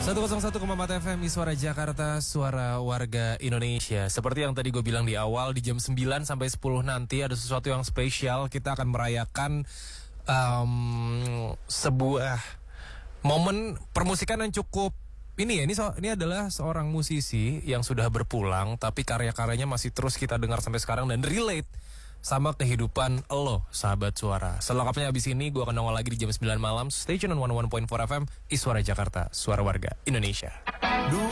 101,4 FM Suara Jakarta, suara warga Indonesia. Seperti yang tadi gue bilang di awal, di jam 9 sampai 10 nanti ada sesuatu yang spesial. Kita akan merayakan sebuah momen permusikan yang cukup ini adalah seorang musisi yang sudah berpulang, tapi karya-karyanya masih terus kita dengar sampai sekarang dan relate sama kehidupan lo, sahabat suara. Selengkapnya abis ini gue akan nongol lagi di jam 9 malam. Stay tune on 101.4 FM Suara Jakarta, suara warga Indonesia.